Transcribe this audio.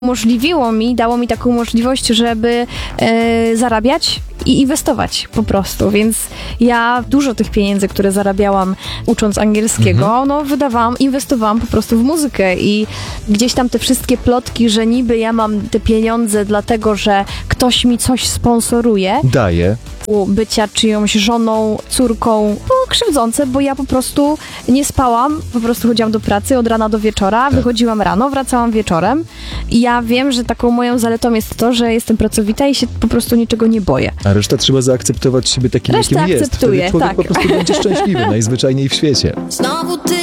dało mi taką możliwość, żeby zarabiać i inwestować po prostu, więc ja dużo tych pieniędzy, które zarabiałam ucząc angielskiego, inwestowałam po prostu w muzykę i gdzieś tam te wszystkie plotki, że niby ja mam te pieniądze dlatego, że ktoś mi coś sponsoruje. Daje. Bycia czyjąś żoną, córką, krzywdzące, bo ja po prostu nie spałam, po prostu chodziłam do pracy od rana do wieczora, wychodziłam rano, wracałam wieczorem i ja wiem, że taką moją zaletą jest to, że jestem pracowita i się po prostu niczego nie boję. A reszta trzeba zaakceptować siebie takim, Resztę jakim jest. akceptuję, Wtedy człowiek tak. po prostu będzie szczęśliwy, najzwyczajniej w świecie. Znowu ty